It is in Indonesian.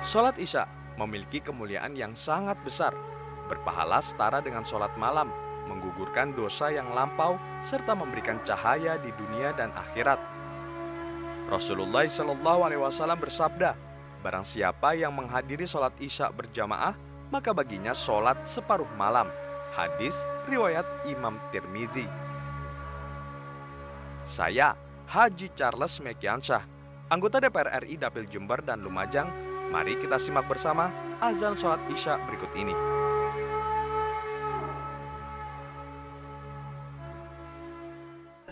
Sholat Isya memiliki kemuliaan yang sangat besar, berpahala setara dengan sholat malam, menggugurkan dosa yang lampau, serta memberikan cahaya di dunia dan akhirat. Rasulullah SAW bersabda, barang siapa yang menghadiri sholat Isya berjamaah, maka baginya sholat separuh malam. Hadis riwayat Imam Tirmizi. Saya, Haji Charles Mekiansyah, anggota DPR RI Dapil Jember dan Lumajang. Mari kita simak bersama azan sholat Isya berikut ini.